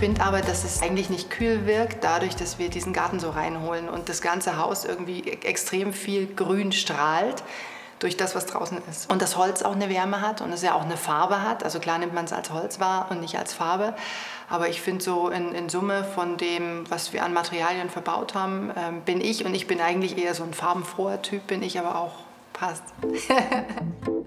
finde aber, dass es eigentlich nicht kühl wirkt, dadurch, dass wir diesen Garten so reinholen und das ganze Haus irgendwie extrem viel grün strahlt durch das, was draußen ist. Und das Holz auch eine Wärme hat und es ja auch eine Farbe hat. Also klar nimmt man es als Holz wahr und nicht als Farbe. Aber ich finde so in Summe von dem, was wir an Materialien verbaut haben, bin ich, und ich bin eigentlich eher so ein farbenfroher Typ, bin ich aber auch, passt.